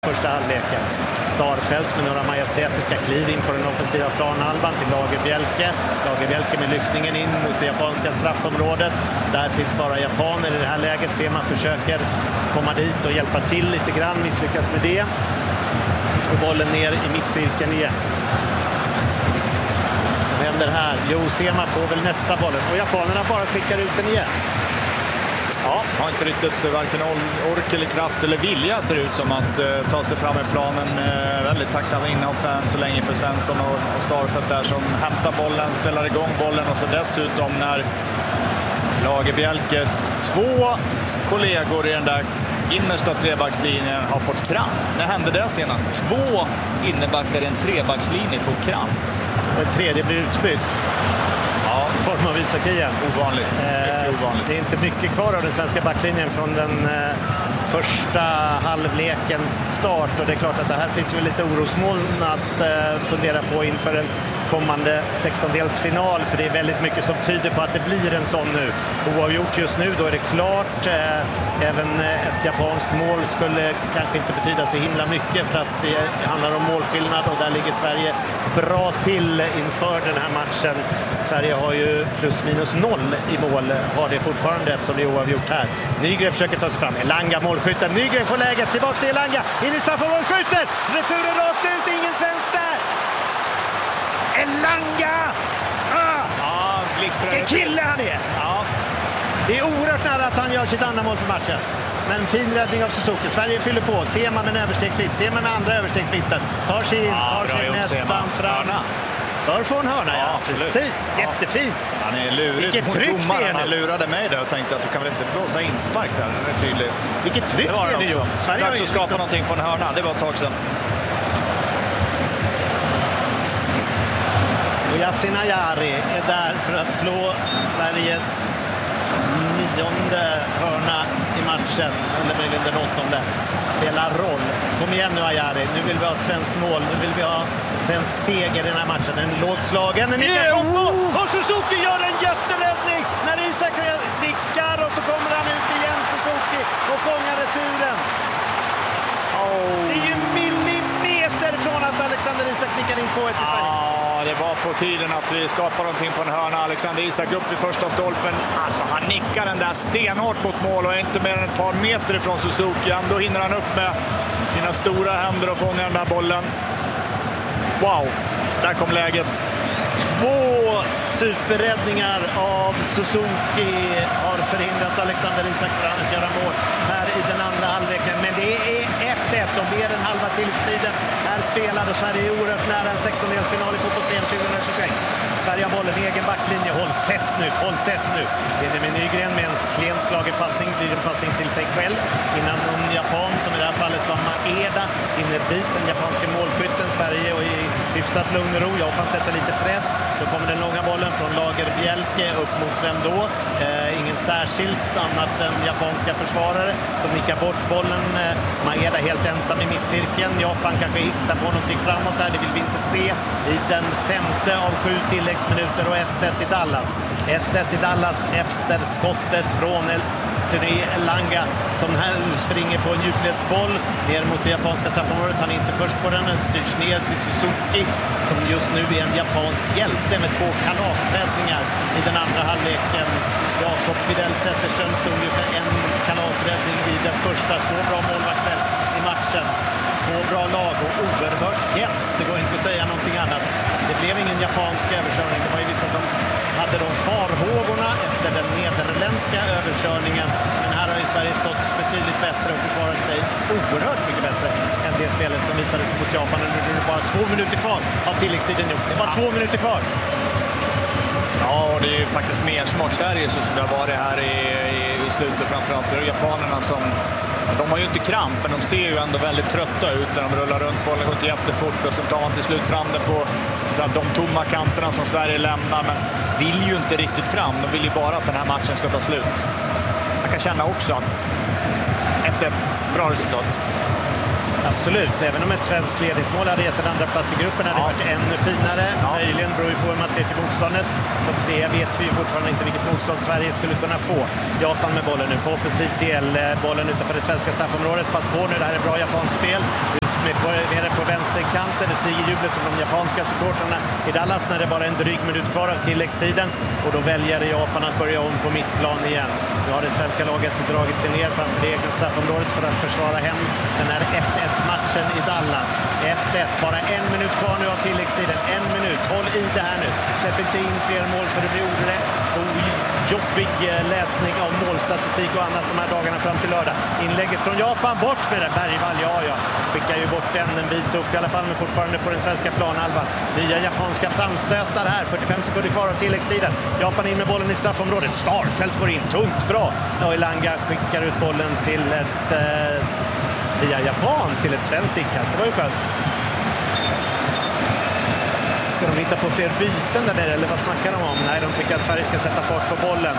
Första halvleken. Starfelt med några majestätiska kliv in på den offensiva planhalvan till Lagerbielke. Lagerbielke med lyftningen in mot det japanska straffområdet. Där finns bara japaner i det här läget. Sema försöker komma dit och hjälpa till lite grann. Misslyckas med det. Och bollen ner i mittcirkeln igen. Vad händer här? Jo, Sema får väl nästa bollen. Och japanerna bara skickar ut den igen. Ja, har inte riktigt varken ork eller kraft eller vilja ser ut som att ta sig fram i planen. Väldigt tacksamma inhopp än så länge för Svensson och Starfelt där som hämtar bollen, spelar igång bollen och så dessutom när Lagerbielkes två kollegor i den där innersta trebackslinjen har fått kramp. När hände det senast? 2 innebackar i en trebackslinje får kramp. Och en tredje blir utbytt. Form av Isakia. Ovanligt. Ovanligt. Det är inte mycket kvar av den svenska backlinjen från den första halvlekens start. Och det är klart att det här finns ju lite orosmoln att fundera på inför en kommande 16-delsfinal. För det är väldigt mycket som tyder på att det blir en sån nu. Oavgjort just nu, då är det klart. Även ett japanskt mål skulle kanske inte betyda så himla mycket för att det handlar om målskillnad. Och där ligger Sverige bra till inför den här matchen. Sverige har ju plus minus 0 i mål, har det fortfarande eftersom det är oavgjort här. Nygren försöker ta sig fram. Elanga målskytten. Nygren får läget. Tillbaks till Elanga. In i straffområdet, skjuter. Returen rakt ut. Ingen svensk där. Elanga! Vilken kille han är! Ja. Det är oerhört nära att han gör sitt andra mål för matchen. Men fin räddning av Suzuki. Sverige fyller på. Sema med en överstegsvitt. Sema med andra överstegsvitten. Tar sig in. Tar sig nästan fram. Bör få en hörna, ja. Precis. Jättefint. Han är lurig. Vilket tryck det är nu. Han lurade mig där och tänkte att du kan väl inte blåsa inspark där. Det är tydligt. Vilket tryck det är nu, Johan. Sverige har ju skapa någonting på en hörna. Det var ett tag sedan. Och Yasin Ayari är där för att slå Sveriges 9:e hörna i matchen. Eller möjligen den 8:e. Spelar roll. Kom igen nu, Ayari. Nu vill vi ha ett svenskt mål. Nu vill vi ha svensk seger i den här matchen. En lågslagen. Och Suzuki gör en jätteräddning när Isak nickar och så kommer han ut igen, Suzuki, och fångar returen. Det är ju millimeter från att Alexander Isak nickar in 2-1 i Sverige. Ja, det var på tiden att vi skapar någonting på en hörna. Alexander Isak upp vid första stolpen. Alltså, han nickar den där stenhårt mot mål och är inte mer än ett par meter ifrån Suzuki. Då hinner han upp med sina stora händer och fångar den där bollen. Wow, där kom läget. 2 superräddningar av Suzuki har förhindrat Alexander Isak från att göra mål här i den andra halvleken. Men det är 1-1 och mer än halva tilläggstiden är spelad och Sverige är oerhört nära en 16-delsfinal i fotbolls-VM 2026. Sverige har bollen i egen backlinje. Håll tätt nu. Benjamin Nygren med en klent slagen passning blir en passning till sig själv innan någon japan, som i det här fallet var Maeda, hinner dit den japanska målskytten. Sverige och i hyfsat lugn och ro. Japan sätter lite press. Då kommer den långa bollen från Lagerbielke upp mot vem då? Ingen särskilt annat än japanska försvarare som nickar bort bollen. Maeda helt ensam i mittcirkeln. Japan kanske hittar på någonting framåt här. Det vill vi inte se i den 5:e av 7 tilläggsminuter och 1-1 i Dallas. 1-1 i Dallas efter skottet från Tony Elanga som här springer på en djupledsboll ner mot det japanska straffområdet. Han är inte först på den. Den styrs ner till Suzuki som just nu är en japansk hjälte med 2 kalasräddningar i den andra halvleken. Jakob Fidel Zetterström stod ju för en kalasräddning i den första. 2 bra målvakter i matchen. 2 bra lag och oerhört jämnt. Det går inte att säga någonting annat. Det blev ingen japansk överkörning. Det var ju vissa som hade de farhågorna efter den nederländska överkörningen. Men här har ju Sverige stått betydligt bättre och försvarat sig oerhört mycket bättre än det spelet som visades mot Japan. Nu är det bara 2 minuter kvar av tilläggstiden nu. Det är bara 2 minuter kvar. Ja, och det är ju faktiskt mer smak Sverige så som det har varit här i slutet framförallt. Det är japanerna som... De har ju inte kramp, men de ser ju ändå väldigt trötta ut när de rullar runt bollen, går inte jättefort och så tar man till slut fram det på så att de tomma kanterna som Sverige lämnar, men vill ju inte riktigt fram. De vill ju bara att den här matchen ska ta slut. Man kan känna också att 1-1, bra resultat. Absolut, även om ett svenskt ledningsmål hade gett en andra plats i gruppen hade det varit ännu finare. Möjligen beror ju på hur man ser till motståndet. Som trea vet vi ju fortfarande inte vilket motstånd Sverige skulle kunna få. Japan med bollen nu på offensiv del. Bollen utanför det svenska straffområdet. Pass på nu, det här är bra japanskt spel. Nere på vänsterkanten. Nu stiger jublet från de japanska supportrarna i Dallas när det bara är en dryg minut kvar av tilläggstiden. Och då väljer Japan att börja om på mittplan igen. Nu har det svenska laget dragit sig ner framför det egna straffområdet för att försvara hem den här 1-1-matchen i Dallas. 1-1, bara en minut kvar nu av tilläggstiden. En minut, håll i det här nu. Släpp inte in fler mål så det blir jobbig läsning av målstatistik och annat de här dagarna fram till lördag. Inlägget från Japan, bort med det. Bergvall, ja. Skickar ju bort en bit upp i alla fall, men fortfarande på den svenska planhalvan. Nya japanska framstötar här, 45 sekunder kvar av tilläggstiden. Japan in med bollen i straffområdet. Starfelt går in, tungt, bra. Elanga skickar ut bollen till via Japan till ett svenskt inkast. Det var ju skönt. Ska de hitta på fler byten där nere, eller vad snackar de om? Nej, de tycker att Sverige ska sätta fart på bollen.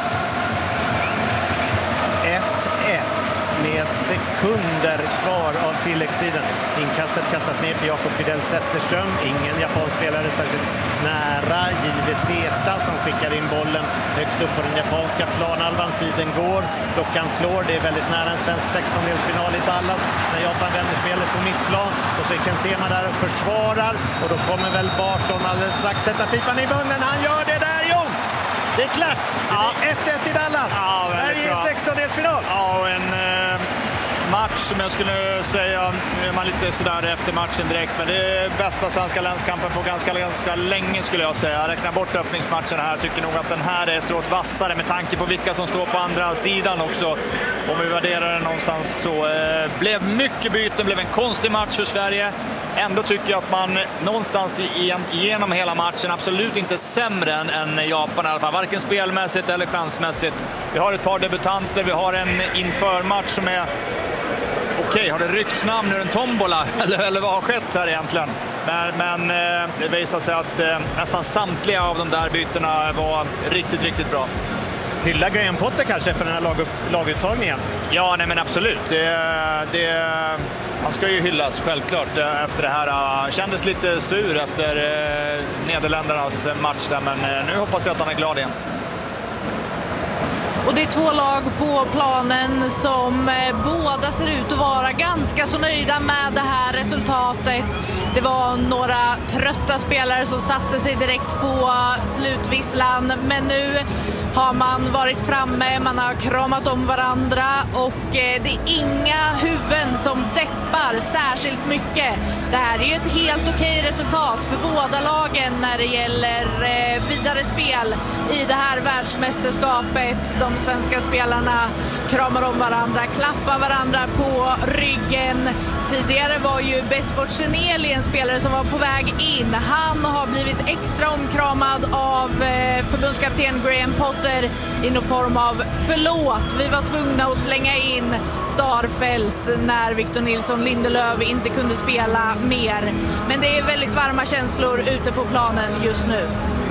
1-1 med sekunder kvar av tilläggstiden. Inkastet kastas ner till Jakob Fidel Zetterström. Ingen japansk spelare särskilt nära. JVZ som skickar in bollen högt upp på den japanska planhalvan. Tiden går, klockan slår. Det är väldigt nära en svensk 16-delsfinal i Dallas när Japan vänder spelet på mittplan. Och så är Kensema där och försvarar. Och då kommer väl Barton alldeles strax sätta pipan i munnen. Han gör det där, Jon! Det är klart. Det är 1-1 i Dallas. Ja, Sverige i 16-delsfinal. Ja, en match som jag skulle säga, är man lite sådär efter matchen direkt, men det är bästa svenska länskampen på ganska länge skulle jag säga. Jag räknar bort öppningsmatchen här. Jag tycker nog att den här är strået vassare med tanke på vilka som står på andra sidan också. Om vi värderar den någonstans så blev mycket byten, blev en konstig match för Sverige. Ändå tycker jag att man någonstans genom hela matchen absolut inte sämre än Japan i alla fall. Varken spelmässigt eller chansmässigt. Vi har ett par debutanter, vi har en införmatch som är okej, har det ryckts namn ur en tombola? Eller vad har skett här egentligen? Men det visar sig att nästan samtliga av de där bytena var riktigt, riktigt bra. Hylla Graham Potter kanske för den här laguttagningen? Ja, nej men absolut. Han ska ju hyllas självklart efter det här. Kändes lite sur efter Nederländernas match där, men nu hoppas vi att han är glad igen. Och det är två lag på planen som båda ser ut att vara ganska så nöjda med det här resultatet. Det var några trötta spelare som satte sig direkt på slutvisslan, men nu har man varit framme, man har kramat om varandra och det är inga huvuden som deppar särskilt mycket. Det här är ju ett helt okej resultat för båda lagen när det gäller vidare spel i det här världsmästerskapet. De svenska spelarna kramar om varandra, klappar varandra på ryggen. Tidigare var ju Besfort Cheneli en spelare som var på väg in. Han har blivit extra omkramad av förbundskapten Graham Potter i någon form av förlåt. Vi var tvungna att slänga in Starfelt när Victor Nilsson Lindelöf inte kunde spela mer. Men det är väldigt varma känslor ute på planen just nu.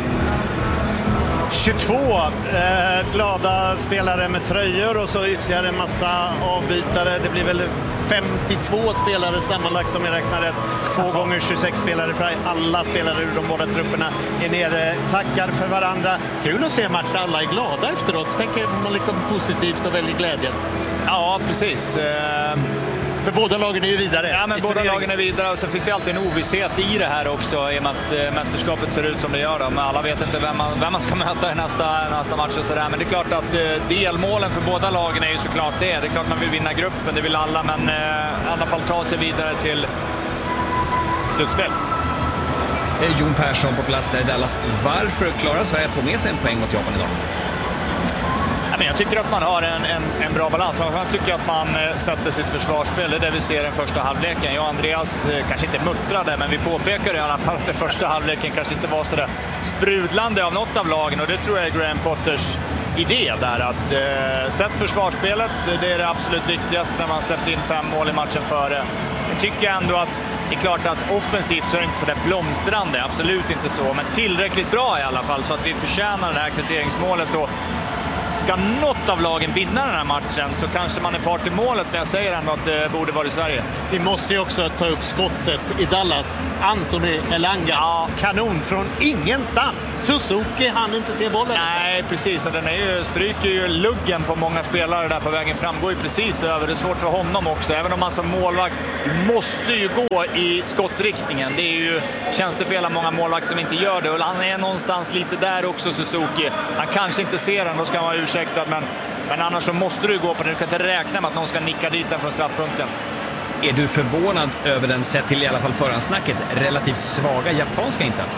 22 glada spelare med tröjor och så ytterligare en massa avbytare. Det blir väl 52 spelare sammanlagt om jag räknar rätt. 2 gånger 26 spelare för alla spelare ur de båda trupperna är nere. Tackar för varandra. Kul att se match där alla är glada efteråt. Tänker man liksom positivt och väldigt glädjen. Ja, precis. För båda lagen är ju vidare. Ja, men båda lagen är vidare och så finns det alltid en ovisshet i det här också i och med att mästerskapet ser ut som det gör. Men alla vet inte vem man ska möta i nästa match och sådär. Men det är klart att delmålen för båda lagen är ju såklart det. Det är klart man vill vinna gruppen, det vill alla, men i alla fall ta sig vidare till slutspel. Jon Persson på plats där i Dallas. Varför klarar Sverige att få med sig en poäng mot Japan idag? Jag tycker att man har en bra balans. Jag tycker att man sätter sitt försvarsspel. Det är det vi ser i den första halvleken. Jag och Andreas kanske inte muttrade, men vi påpekade i alla fall att den första halvleken kanske inte var så där sprudlande av något av lagen. Och det tror jag är Graham Potters idé där. Att sätt försvarsspelet, det är det absolut viktigaste när man släppt in 5 mål i matchen före. Jag tycker ändå att det är klart att offensivt så är det inte så där blomstrande. Absolut inte så, men tillräckligt bra i alla fall så att vi förtjänar det här kvitteringsmålet. Och ska något av lagen vinna den här matchen så kanske man är part i målet, men jag säger ändå att det borde vara i Sverige. Vi måste ju också ta upp skottet i Dallas. Anthony Elanga, kanon från ingenstans. Suzuki hann inte se bollen. Nej, precis. Och den stryker ju luggen på många spelare där på vägen fram. Går ju precis över. Det är svårt för honom också. Även om man som målvakt måste ju gå i skottriktningen. Det är ju tjänstefel av många målvakter som inte gör det. Och han är någonstans lite där också, Suzuki. Han kanske inte ser den, då ska han vara ursäktad. Men annars så måste du gå på den. Du kan inte räkna med att någon ska nicka dit den från straffpunkten. Är du förvånad över den, sett till i alla fall förhandsnacket, relativt svaga japanska insatsen?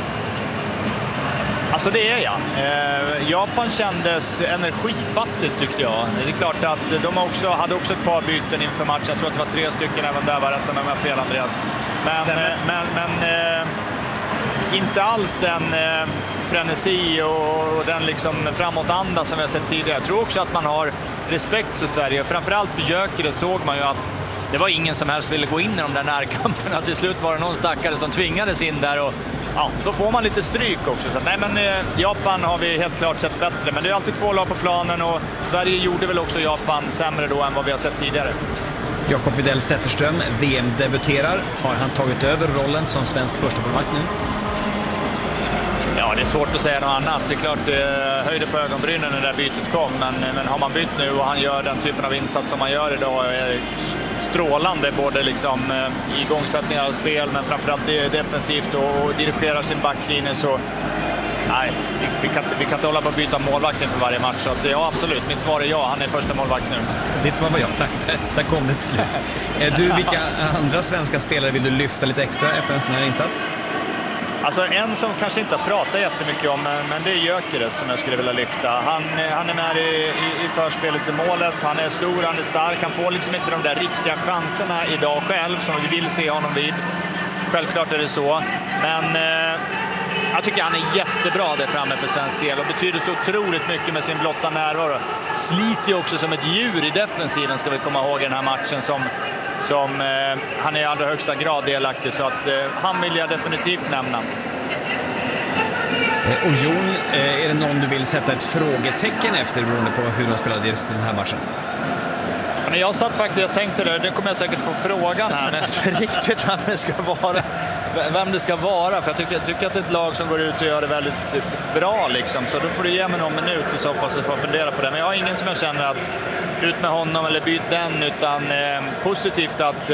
Alltså det är jag. Japan kändes energifattigt tyckte jag. Det är klart att de hade också ett par byten inför matchen. Jag tror att det var 3 stycken även där, var rätt om jag har fel, Andreas. Men inte alls den frenesi och den liksom framåtanda som vi har sett tidigare. Jag tror också att man har respekt för Sverige. Framförallt för Gyökeres såg man ju att det var ingen som helst ville gå in i de där närkamperna. Till slut var det någon stackare som tvingades in där och ja, då får man lite stryk också. Så, nej, men Japan har vi helt klart sett bättre. Men det är alltid 2 lag på planen och Sverige gjorde väl också Japan sämre då än vad vi har sett tidigare. Jakob Widell Zetterström, VM-debuterar. Har han tagit över rollen som svensk förstemålvakt nu? Ja, det är svårt att säga något annat. Det är klart, höjde på ögonbrynen när det där bytet kom. Men har man bytt nu och han gör den typen av insats som man gör idag är strålande. Både liksom igångsättningar av spel, men framförallt defensivt och dirigerar sin backlinje. Så nej, vi kan inte hålla på att byta målvakten för varje match. Så att, ja, absolut. Mitt svar är ja, han är första målvakt nu. Ditt svar var ja, tack. Där kom det till slut. Du, vilka andra svenska spelare vill du lyfta lite extra efter en sån här insats? Alltså en som kanske inte har pratat jättemycket om, men det är Gyökeres som jag skulle vilja lyfta. Han är med i förspelet till målet, han är stor, han är stark, han får liksom inte de där riktiga chanserna idag själv som vi vill se honom vid. Självklart är det så, men jag tycker han är jättebra där framme för svensk del och betyder så otroligt mycket med sin blotta närvaro. Sliter ju också som ett djur i defensiven, ska vi komma ihåg, i den här matchen som han är i allra högsta grad delaktig, så att han vill jag definitivt nämna. Och Jon, är det någon du vill sätta ett frågetecken efter beroende på hur de spelade just i den här matchen? Men jag satt faktiskt, jag tänkte det kommer jag säkert få frågan här, men inte riktigt vem det ska vara, för jag tycker att det är ett lag som går ut och gör det väldigt bra liksom, så då får du ge mig någon minut i så fall så får jag fundera på det, men jag har ingen som jag känner att ut med honom eller byt den, utan positivt att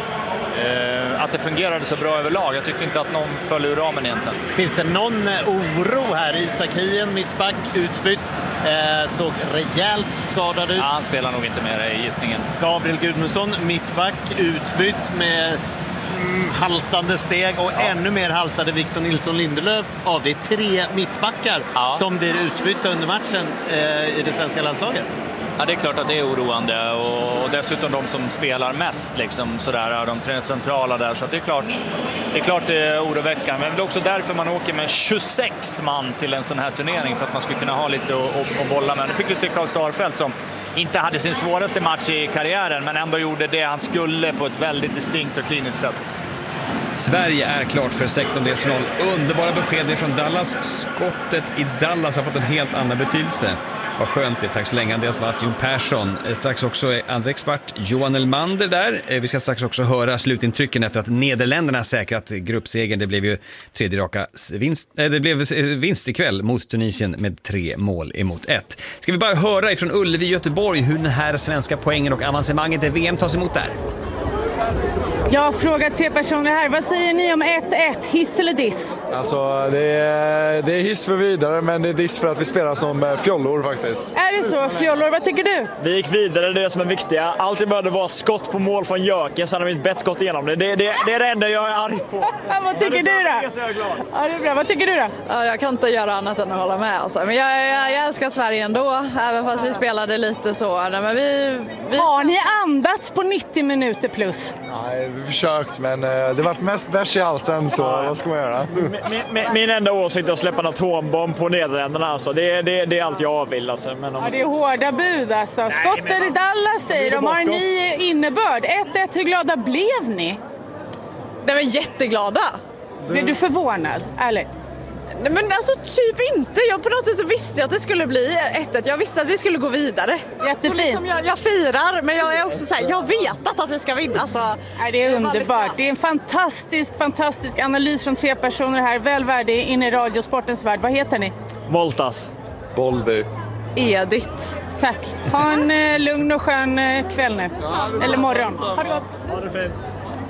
det fungerade så bra överlag. Jag tyckte inte att någon föll ur ramen egentligen. Finns det någon oro här? Isak Hien, mittback, utbytt, såg rejält skadad ut. Ja, han spelar nog inte mer i gissningen. Gabriel Gudmundsson, mittback, utbytt med haltande steg och ännu mer haltade Victor Nilsson Lindelöf av. Det är 3 mittbackar som blir utbytta under matchen i det svenska landslaget. Ja, det är klart att det är oroande och dessutom de som spelar mest liksom, sådär, de 3 centrala där, så det är klart det är oroväckande, men det är också därför man åker med 26 man till en sån här turnering, för att man skulle kunna ha lite att bolla med. Nu fick vi se Karl Starfelt som inte hade sin svåraste match i karriären, men ändå gjorde det han skulle på ett väldigt distinkt och kliniskt sätt. Sverige är klart för 16-delsfinal. Underbara besked från Dallas. Skottet i Dallas har fått en helt annan betydelse. Vad skönt det. Tack så länge, Andreas Batz, Jon Persson. Strax också andra expert Johan Elmander där. Vi ska strax också höra slutintrycken efter att Nederländerna säkrat gruppsegern. Det blev ju 3:e raka vinst. Det blev vinst ikväll mot Tunisien med 3-1. Ska vi bara höra ifrån Ullevi i Göteborg hur den här svenska poängen och avancemanget i VM tas emot där. Jag frågar 3 personer här. Vad säger ni om 1-1? Hiss eller diss? Alltså, det är hiss för vidare, men det är diss för att vi spelar som fjollor faktiskt. Är det så? Fjollor, vad tycker du? Vi gick vidare, det är det som är viktiga. Alltid behövde vara skott på mål från Jöken, så hade vi inte bett gått igenom det. Det är det enda jag är arg på. Vad tycker du då? Jag är glad. Ja, det är bra. Vad tycker du då? Ja, jag kan inte göra annat än att hålla med. Alltså. Men jag älskar Sverige ändå, även fast vi spelade lite så. Nej, men vi... Har ni andats på 90 minuter plus? Nej, vi försökt, men det varit mest bärs i halsen, så vad ska man göra? Min enda åsikt är att släppa en atombomb på Nederländerna. Alltså. Det är allt jag vill. Alltså. Men ja, det är hårda bud alltså. Skotten i Dallas säger de. Har ni innebörd? 1-1, hur glada blev ni? De var jätteglada. Blev du förvånad, ärligt? Nej, men alltså typ inte. Jag på något sätt så visste jag att det skulle bli 1-1. Jag visste att vi skulle gå vidare. Jättefint. Liksom jag firar, men jag är också så här, jag vet att vi ska vinna. Så det är underbart. Det är en fantastisk analys från 3 personer här. Väl värdig in i radiosportens värld. Vad heter ni? Voltas. Boldy. Edith. Tack. Ha en lugn och skön kväll nu. Eller morgon. Ha det gott. Ha det fint.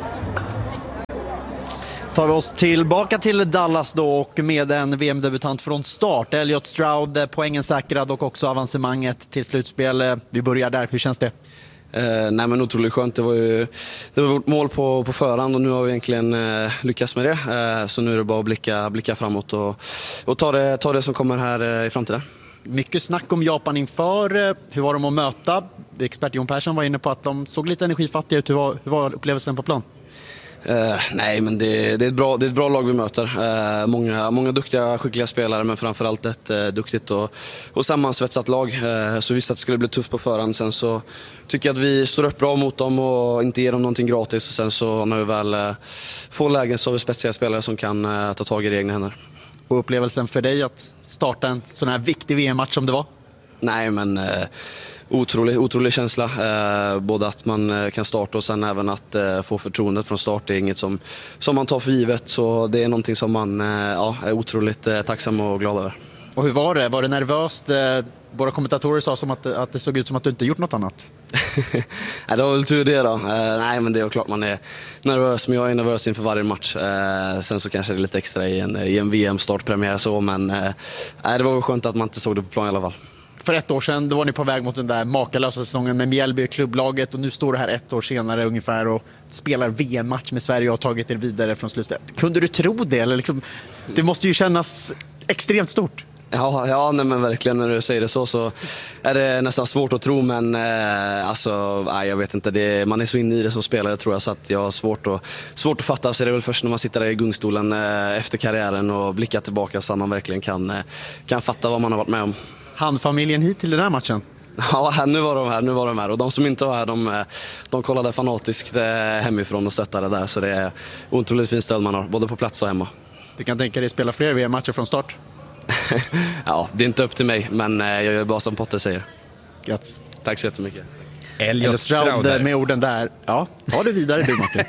Tar vi oss tillbaka till Dallas då och med en VM-debutant från start. Elliot Stroud, poängen säkrad och också avancemanget till slutspel. Vi börjar där, hur känns det? Nej, men otroligt skönt. Det var vårt mål på förhand och nu har vi egentligen lyckats med det. Så nu är det bara att blicka framåt och ta det som kommer här i framtiden. Mycket snack om Japan inför. Hur var de att möta? Expert Jon Persson var inne på att de såg lite energifattiga ut. Hur var upplevelsen på plan? Nej, men det är ett bra lag vi möter. Många duktiga, skickliga spelare, men framförallt ett duktigt och sammansvetsat lag. Så visst att det skulle bli tufft på förhand. Sen så tycker jag att vi står upp bra mot dem och inte ger dem någonting gratis. Och sen så när vi väl får lägen så har vi spetsiga spelare som kan ta tag i egna händer. Och upplevelsen för dig att starta en sån här viktig VM-match som det var? Nej, men otrolig känsla. Både att man kan starta och sen även att få förtroendet från start. Det är inget som man tar för givet, så det är någonting som man är otroligt tacksam och glad över. Och hur var det? Var det nervöst? Våra kommentatorer sa som att det såg ut som att du inte gjort något annat. Nej, det var väl tur det då. Nej, men det är klart man är nervös, men jag är nervös inför varje match. Sen så kanske det är lite extra i en VM-startpremiär så, men det var väl skönt att man inte såg det på plan i alla fall. För 1 år sedan då var ni på väg mot den där makalösa säsongen med Mjällby i klubblaget och nu står det här 1 år senare ungefär och spelar VM-match med Sverige och har tagit er vidare från slutspelet. Kunde du tro det? Eller liksom, det måste ju kännas extremt stort. Ja, nej, men verkligen när du säger det så är det nästan svårt att tro, men jag vet inte, man är så inne i det som spelare tror jag, så att jag har svårt att fatta, så det är väl först när man sitter där i gungstolen efter karriären och blickar tillbaka så man verkligen kan fatta vad man har varit med om. Handfamiljen hit till den här matchen? Ja, nu var de här och de som inte var här, de kollade fanatiskt hemifrån och stöttade där, så det är otroligt fint stöd man har, både på plats och hemma. Du kan tänka dig spela fler VM-matcher från start? Ja, det är inte upp till mig, men jag gör bara som Potter säger. Grattis. Tack så jättemycket. Elliot Stroud med orden där. Ja, ta det vidare du, Martin.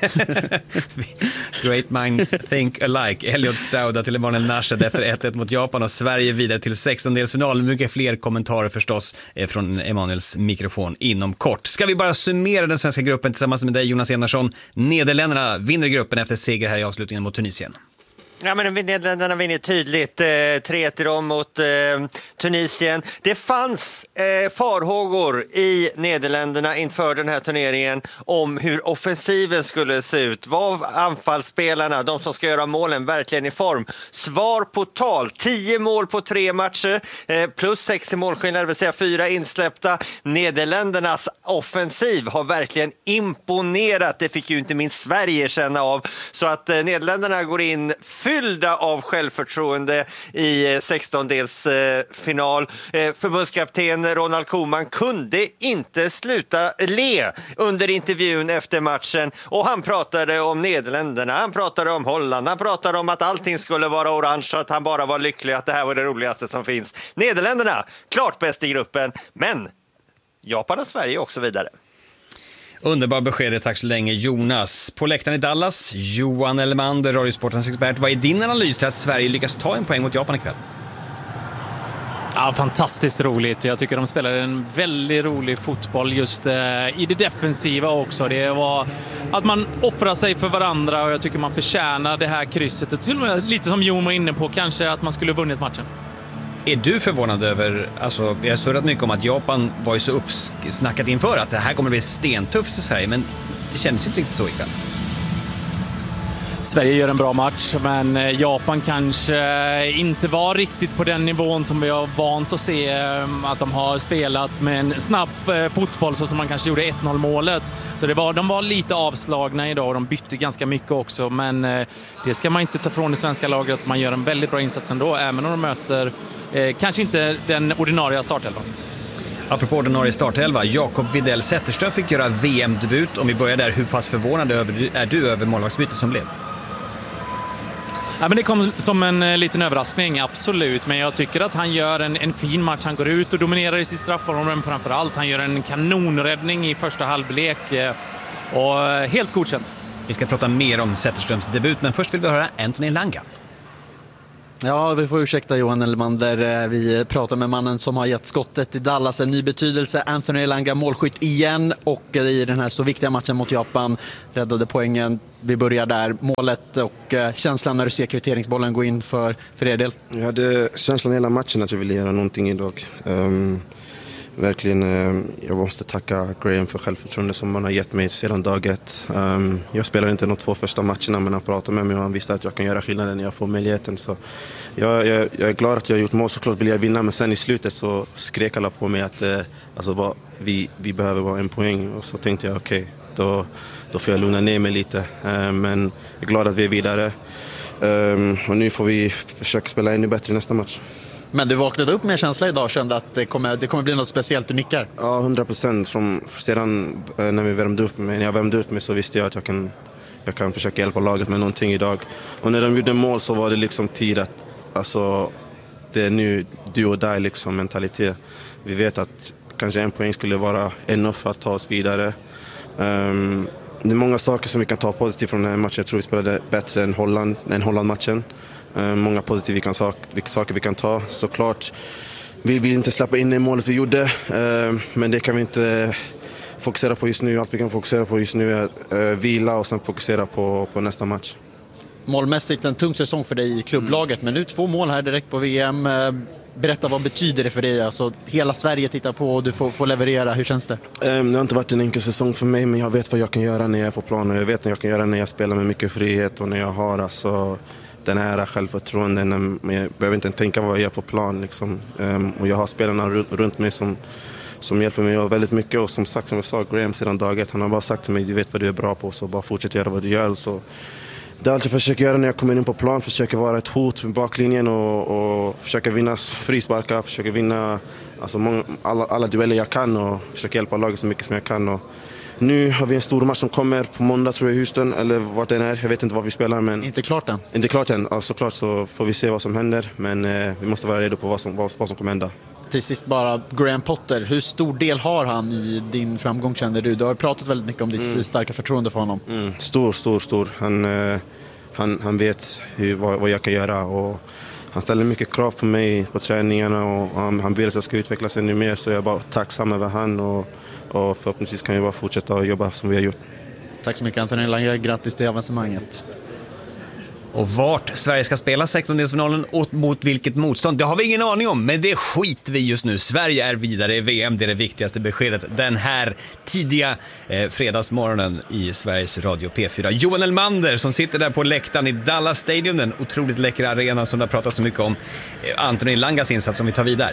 Great minds think alike. Elliot Stroud till Emanuel Nashed efter 1-1 mot Japan och Sverige vidare till 16-delsfinal. Mycket fler kommentarer förstås från Emanuels mikrofon inom kort. Ska vi bara summera den svenska gruppen tillsammans med dig, Jonas Enarsson. Nederländerna vinner gruppen efter seger här i avslutningen mot Tunisien. Ja, men Nederländerna vinner tydligt 3 till dem mot Tunisien. Det fanns farhågor i Nederländerna inför den här turneringen om hur offensiven skulle se ut. Var anfallsspelarna, de som ska göra målen, verkligen i form? Svar på tal. 10 mål på 3 matcher plus 6 i målskillnad, det vill säga 4 insläppta. Nederländernas offensiv har verkligen imponerat. Det fick ju inte minst Sverige känna av. Så att Nederländerna går in fyllda av självförtroende i 16-delsfinal. Förbundskapten Ronald Koeman kunde inte sluta le under intervjun efter matchen, och han pratade om Nederländerna, han pratade om Holland, han pratade om att allting skulle vara orange, att han bara var lycklig, att det här var det roligaste som finns. Nederländerna, klart bäst i gruppen, men Japan och Sverige också vidare. Underbar besked, tack så länge Jonas. På läktaren i Dallas, Johan Elmander, Radiosportens expert. Vad är din analys till att Sverige lyckas ta en poäng mot Japan ikväll? Ja, fantastiskt roligt. Jag tycker de spelar en väldigt rolig fotboll just i det defensiva också. Det var att man offrar sig för varandra och jag tycker man förtjänar det här krysset. Och till och med lite som Jon var inne på, kanske att man skulle vunnit matchen. Är du förvånad över, alltså vi har surrat mycket om att Japan var ju så uppsnackat inför att det här kommer bli stentufft för Sverige, men det kändes inte riktigt så ikväll. Sverige gör en bra match, men Japan kanske inte var riktigt på den nivån som vi har vant att se att de har spelat med en snabb fotboll så som man kanske gjorde 1-0 målet. Så de var lite avslagna idag och de bytte ganska mycket också, men det ska man inte ta från det svenska laget att man gör en väldigt bra insats ändå, även om de möter kanske inte den ordinarie startelvan. Apropå ordinarie startelva, Jakob Widell Zetterström fick göra VM-debut. Om vi börjar där, hur pass förvånad är du över målvaktsbytet som blev? Ja, men det kom som en liten överraskning, absolut. Men jag tycker att han gör en fin match. Han går ut och dominerar i sitt straffområde, men framförallt han gör en kanonräddning i första halvlek. Och helt godkänt. Vi ska prata mer om Zetterströms debut, men först vill vi höra Anthony Elanga. Ja, vi får ursäkta Johan Elmander. Vi pratar med mannen som har gett skottet i Dallas en ny betydelse. Anthony Elanga, målskytt igen, och i den här så viktiga matchen mot Japan räddade poängen. Vi börjar där. Målet och känslan när du ser kvitteringsbollen gå in för er del. Jag hade känslan hela matchen att jag ville göra någonting idag. Verkligen, jag måste tacka Graham för självförtroende som han har gett mig sedan dag ett. Jag spelade inte de 2 första matcherna, men han pratade med mig och han visste att jag kan göra skillnaden när jag får möjligheten. Så jag är glad att jag har gjort mål, såklart vill jag vinna, men sen i slutet så skrek alla på mig att vi behöver vara en poäng. Och så tänkte jag okej, då får jag lugna ner mig lite. Men jag är glad att vi är vidare. Och nu får vi försöka spela ännu bättre i nästa match. Men du vaknade upp med känsla idag och kände att det kommer bli något speciellt, du nickar? Ja, 100%. Sedan när jag värmde upp mig så visste jag att jag kan försöka hjälpa laget med någonting idag. Och när de gjorde mål så var det liksom tid att det är nu du och dig liksom mentalitet. Vi vet att kanske en poäng skulle vara enough för att ta oss vidare. Det är många saker som vi kan ta positivt från den här matchen. Jag tror vi spelade bättre än Holland-matchen. Många positiva saker vi kan ta. Såklart vill vi inte släppa in i målet vi gjorde, men det kan vi inte fokusera på just nu. Allt vi kan fokusera på just nu är vila och sen fokusera på nästa match. Målmässigt en tung säsong för dig i klubblaget, men nu 2 mål här direkt på VM. Berätta, vad betyder det för dig? Alltså, hela Sverige tittar på och du får leverera. Hur känns det? Det har inte varit en enkel säsong för mig, men jag vet vad jag kan göra när jag är på planen. Jag vet vad jag kan göra när jag spelar med mycket frihet och när jag har den här självförtroenden. Men jag behöver inte tänka vad jag gör på plan. Liksom. Och jag har spelarna runt mig som hjälper mig väldigt mycket. Och som jag sa, Graham sedan dag ett, han har bara sagt till mig, du vet vad du är bra på, så bara fortsätt göra vad du gör. Så det är allt jag försöker göra när jag kommer in på plan. Försöker vara ett hot med baklinjen och försöka vinna frisparkar. Försöker vinna alla dueller jag kan och försöka hjälpa laget så mycket som jag kan. Och nu har vi en stor match som kommer på måndag, tror jag, i Houston, eller vart den är. Jag vet inte vad vi spelar, men inte klart än. Inte klart än. Alltså, såklart så får vi se vad som händer, men vi måste vara redo på vad som kommer hända. Till sist bara, Graham Potter, hur stor del har han i din framgång, känner du? Du har pratat väldigt mycket om ditt starka förtroende för honom. Stor. Han vet vad jag kan göra, och han ställer mycket krav på mig på träningarna, och han vill att jag ska utvecklas ännu mer, så jag är bara tacksam över han, och förhoppningsvis kan vi bara fortsätta att jobba som vi har gjort. Tack så mycket, Anthony Elanga. Grattis till avancemanget. Och vart Sverige ska spela 16-delsfinalen och mot vilket motstånd, det har vi ingen aning om, men det skiter vi just nu. Sverige är vidare i VM, det är det viktigaste beskedet den här tidiga fredagsmorgonen i Sveriges Radio P4. Johan Elmander som sitter där på läktaren i Dallas Stadium, den otroligt läckra arenan som det har pratat så mycket om. Anthony Elangas insats som vi tar vidare.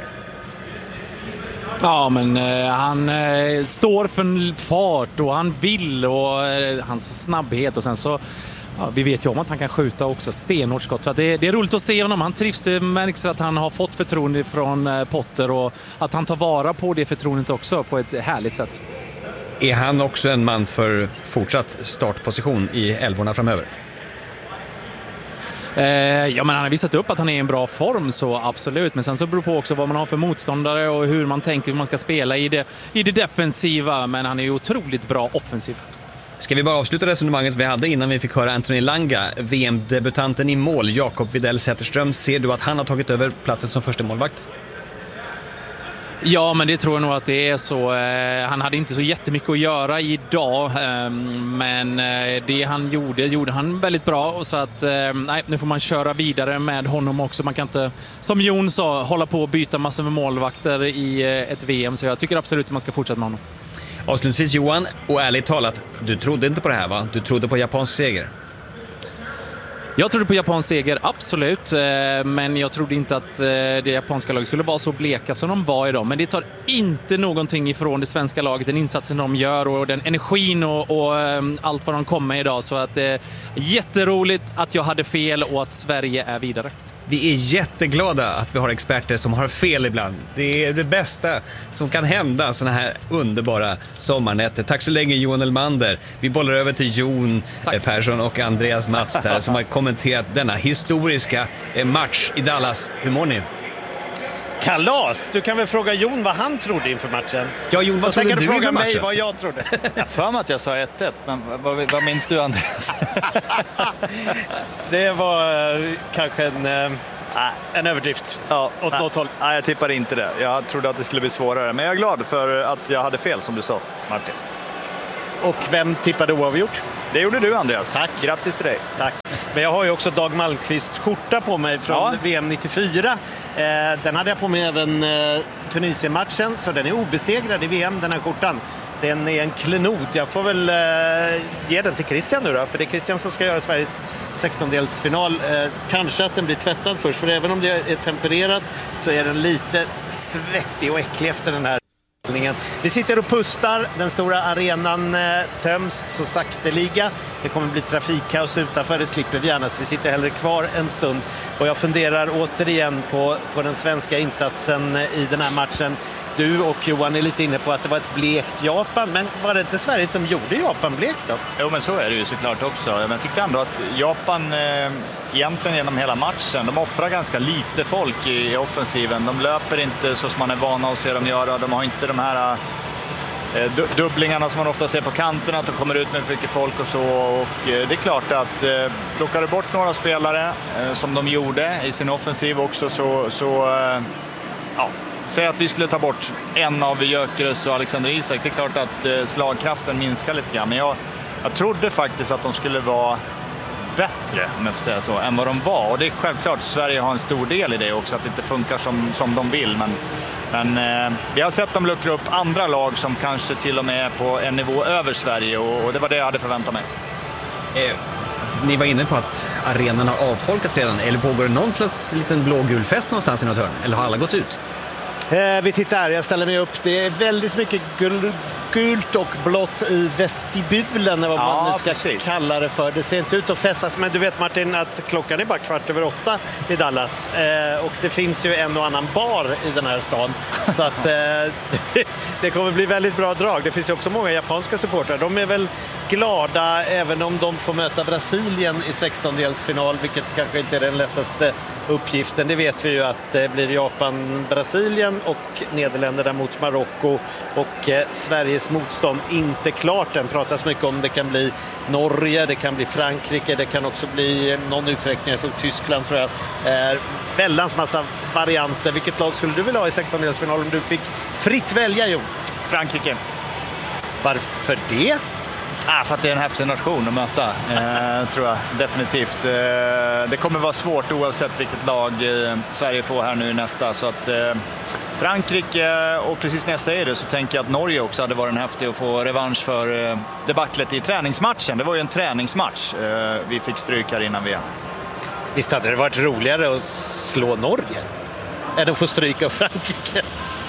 Ja, men han står för fart och han vill, och hans snabbhet, och sen så vi vet ju om att han kan skjuta också stenhårt skott. Så det är roligt att se honom. Han trivs, det märks att han har fått förtroende från Potter, och att han tar vara på det förtroendet också på ett härligt sätt. Är han också en man för fortsatt startposition i älvorna framöver? Ja, men han har visat upp att han är i en bra form, så absolut. Men sen så beror det på också vad man har för motståndare och hur man tänker hur man ska spela i det defensiva. Men han är ju otroligt bra offensiv. Ska vi bara avsluta resonemanget vi hade innan vi fick höra Anthony Elanga, VM-debutanten i mål, Jakob Widell Zetterström. Ser du att han har tagit över platsen som första målvakt? Ja, men det tror jag nog att det är så. Han hade inte så jättemycket att göra idag, men det han gjorde han väldigt bra. Och så att nu får man köra vidare med honom också. Man kan inte, som Jon sa, hålla på och byta massor med målvakter i ett VM. Så jag tycker absolut att man ska fortsätta med honom. Avslutningsvis Johan, och ärligt talat, du trodde inte på det här, va? Du trodde på japansk seger. Jag trodde på japansk seger, absolut. Men jag trodde inte att det japanska laget skulle vara så bleka som de var idag. Men det tar inte någonting ifrån det svenska laget, den insatsen de gör och den energin och allt vad de kommer med idag. Så att det är jätteroligt att jag hade fel och att Sverige är vidare. Vi är jätteglada att vi har experter som har fel ibland. Det är det bästa som kan hända såna här underbara sommarnätter. Tack så länge Johan Elmander. Vi bollar över till Jon Persson och Andreas Mats där, som har kommenterat denna historiska match i Dallas. Hur mår ni? Kalas! Du kan väl fråga Jon vad han trodde inför matchen. Ja, Jon, vad trodde du inför matchen? Mig vad jag trodde. Jag för mig att jag sa 1-1, men vad minns du, Andreas? Det var kanske en överdrift åt något håll. Nej, jag tippade inte det. Jag trodde att det skulle bli svårare. Men jag är glad för att jag hade fel, som du sa, Martin. Och vem tippade oavgjort? Det gjorde du, Andreas. Tack. Grattis till dig. Tack. Men jag har ju också Dag Malmqvists skjorta på mig från VM 94. Den hade jag på mig även Tunisien-matchen, så den är obesegrad i VM, den här skjortan. Den är en klenod. Jag får väl ge den till Christian nu då, för det är Christian som ska göra Sveriges 16-delsfinal. Kanske att den blir tvättad först, för även om det är tempererat så är den lite svettig och äcklig efter den här. Vi sitter och pustar, den stora arenan töms så sakteliga. Det kommer bli trafikkaos utanför, det slipper vi gärna, så vi sitter hellre kvar en stund. Och jag funderar återigen på den svenska insatsen i den här matchen. Du och Johan är lite inne på att det var ett blekt Japan, men var det inte Sverige som gjorde Japan blekt då? Jo, men så är det ju såklart också. Men jag tyckte ändå att Japan egentligen genom hela matchen, de offrar ganska lite folk i offensiven. De löper inte så som man är vana att se dem göra. De har inte de här dubblingarna som man ofta ser på kanterna, att de kommer ut med mycket folk och så. Och det är klart att plockar du bort några spelare som de gjorde i sin offensiv också, säg att vi skulle ta bort en av Gyökeres och Alexander Isak. Det är klart att slagkraften minskar lite grann. Men jag trodde faktiskt att de skulle vara bättre, om jag får säga så, än vad de var. Och det är självklart, Sverige har en stor del i det också, att det inte funkar som de vill. Men vi har sett dem luckra upp andra lag som kanske till och med är på en nivå över Sverige. Och det var det jag hade förväntat mig. Ni var inne på att arenan har avfolkats redan. Eller pågår det någon slags liten blågul fest någonstans i något hörn? Eller har alla gått ut? Vi tittar, jag ställer mig upp. Det är väldigt mycket gult och blått i vestibulen, vad man nu ska kalla det för. Det ser inte ut att fästas, men du vet Martin att klockan är bara 8:15 i Dallas. Och det finns ju en och annan bar i den här stan. Så att det kommer bli väldigt bra drag. Det finns ju också många japanska supportrar. De är väl glada även om de får möta Brasilien i 16-delsfinal, vilket kanske inte är den lättaste uppgiften. Det vet vi ju att det blir Japan-Brasilien och Nederländerna mot Marocko, och Sveriges motstånd inte klart. Den pratas mycket om det kan bli Norge, det kan bli Frankrike, det kan också bli någon uträkning som Tyskland, tror jag. Väldans massa varianter. Vilket lag skulle du vilja ha i 16-delsfinal om du fick fritt välja, Jo? Frankrike. Varför det? För att det är en häftig nation att möta, tror jag definitivt. Det kommer vara svårt oavsett vilket lag Sverige får här nu nästa. Så att Frankrike, och precis när jag säger det så tänker jag att Norge också hade varit en häftig att få revansch för debaclet i träningsmatchen. Det var ju en träningsmatch vi fick stryk här innan VM. Visst hade det varit roligare att slå Norge än att få stryka av Frankrike?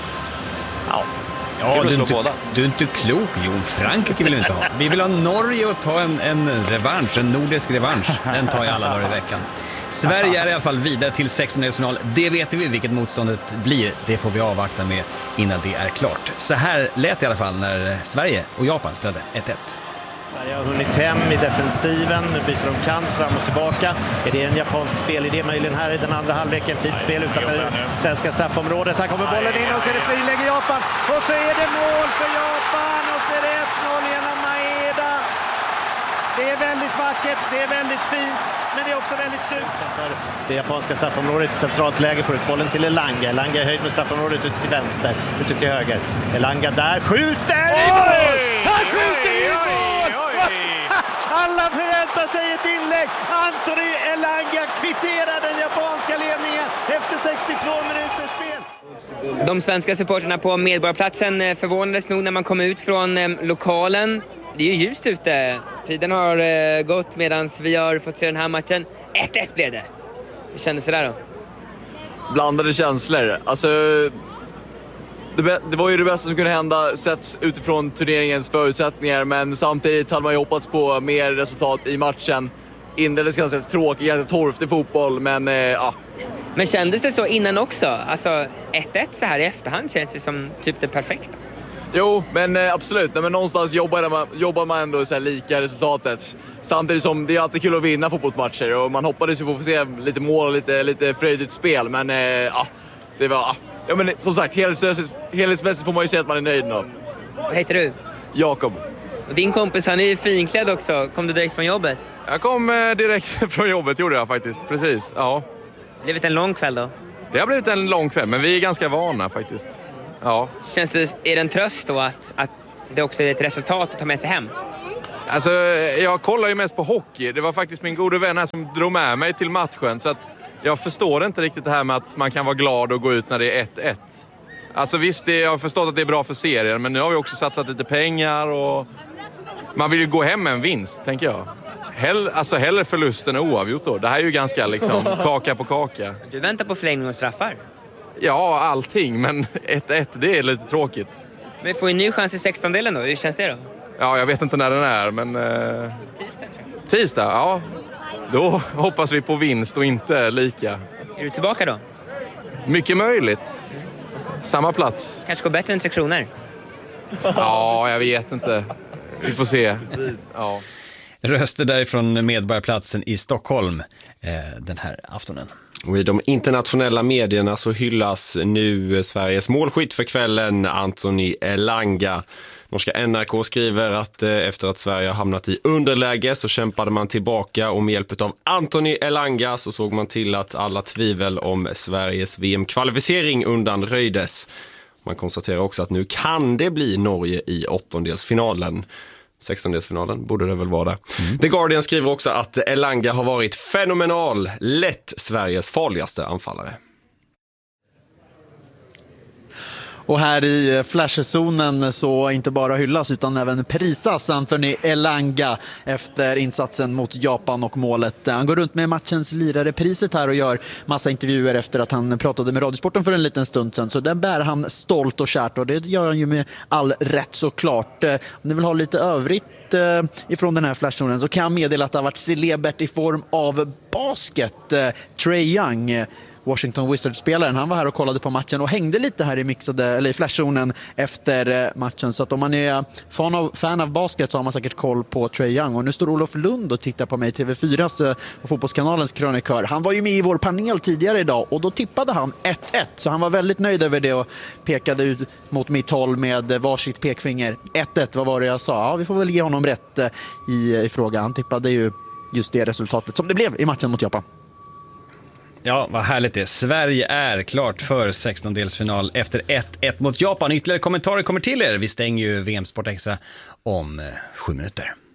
Ja, du är inte klok, Jon. Frankrike vill vi inte ha. Vi vill ha Norge och ta en revansch, en nordisk revansch. Den tar jag alla dagar i veckan. Sverige är i alla fall vidare till 16-delsfinal. Det vet vi vilket motståndet blir. Det får vi avvakta med innan det är klart. Så här lät det i alla fall när Sverige och Japan spelade 1-1. Sverige har hunnit hem i defensiven. Nu byter de kant fram och tillbaka. Är det en japansk spelidé möjligen här i den andra halvleken? Fint spel utanför det svenska straffområdet. Här kommer bollen in och så är det frilägg i Japan. Och så är det mål för Japan. Och så är det 1-0 genom Maeda. Det är väldigt vackert, det är väldigt fint, men det är också väldigt surt. För det japanska straffområdet, centralt läge, får ut bollen till Elanga. Elanga är höjd med straffområdet ut till vänster, ut till höger. Elanga där, skjuter i mål! Han skjuter i mål! Alla förväntar sig ett inlägg. Anthony Elanga kvitterar den japanska ledningen efter 62 minuters spel. De svenska supporterna på Medborgarplatsen förvånades nog när man kom ut från lokalen. Det är ju ljust ute. Tiden har gått medan vi har fått se den här matchen. 1-1 blev det. Hur kändes det där då? Blandade känslor. Alltså, det var ju det bästa som kunde hända sett utifrån turneringens förutsättningar. Men samtidigt hade man ju hoppats på mer resultat i matchen. inleddes ganska tråkig, ganska torftig fotboll, men ja. Men kändes det så innan också? Alltså 1-1 så här i efterhand känns det som typ det perfekta. Jo, men absolut. Men någonstans jobbar man ändå så här lika resultatet. Samtidigt som det är alltid kul att vinna fotbollsmatcher och man hoppades ju få se lite mål och lite fröjdigt spel. Men ja, det var... Ja, men som sagt, helhetsmässigt får man ju säga att man är nöjd nu. Vad heter du? Jakob. Och din kompis, han är ju finklädd också. Kom du direkt från jobbet? Jag kom direkt från jobbet, gjorde jag faktiskt. Precis, ja. Det har blivit en lång kväll då? Det har blivit en lång kväll, men vi är ganska vana faktiskt. Ja. Känns det, är det en tröst då att det också är ett resultat att ta med sig hem? Alltså, jag kollar ju mest på hockey. Det var faktiskt min gode vän här som drog med mig till matchen. Så att jag förstår inte riktigt det här med att man kan vara glad och gå ut när det är 1-1. Alltså visst, jag har förstått att det är bra för serien, men nu har vi också satsat lite pengar och man vill ju gå hem med en vinst, tänker jag. Hellre förlusten är oavgjort då. Det här är ju ganska liksom kaka på kaka. Du väntar på förlängning och straffar? Ja, allting, men 1-1, det är lite tråkigt. Men får en ny chans i 16-delen då? Hur känns det då? Ja, jag vet inte när den är, men... Tisdag, tror jag. Tisdag, ja. Då hoppas vi på vinst och inte lika. Är du tillbaka då? Mycket möjligt. Samma plats. Kanske går bättre än 3 kronor? Ja, jag vet inte. Vi får se. Ja. Röster därifrån Medborgarplatsen i Stockholm den här aftonen. Och i de internationella medierna så hyllas nu Sveriges målskytt för kvällen, Anthony Elanga. Norska NRK skriver att efter att Sverige har hamnat i underläge så kämpade man tillbaka och med hjälp av Anthony Elanga så såg man till att alla tvivel om Sveriges VM-kvalificering undanröjdes. Man konstaterar också att nu kan det bli Norge i 8-delsfinalen. 16-delsfinalen borde det väl vara där. The Guardian skriver också att Elanga har varit fenomenal, lätt Sveriges farligaste anfallare. Och här i flashzonen så inte bara hyllas utan även prisas Anthony Elanga efter insatsen mot Japan och målet. Han går runt med matchens lirare-priset här och gör massa intervjuer efter att han pratade med Radiosporten för en liten stund sedan. Så den bär han stolt och kärt och det gör han ju med all rätt såklart. Om ni vill ha lite övrigt ifrån den här flashzonen så kan jag meddela att det har varit celebert i form av basket. Trae Young, Washington Wizards-spelaren, han var här och kollade på matchen och hängde lite här i flashzonen efter matchen. Så att om man är fan av basket så har man säkert koll på Trae Young. Och nu står Olof Lund och tittar på mig, TV4s och Fotbollskanalens krönikör. Han var ju med i vår panel tidigare idag och då tippade han 1-1. Så han var väldigt nöjd över det och pekade ut mot mitt håll med varsitt pekfinger. 1-1, vad var det jag sa? Ja, vi får väl ge honom rätt i frågan. Han tippade ju just det resultatet som det blev i matchen mot Japan. Ja, vad härligt det. Sverige är klart för 16-delsfinal efter 1-1 mot Japan. Ytterligare kommentarer kommer till er. Vi stänger ju VM Sport Extra om 7 minuter.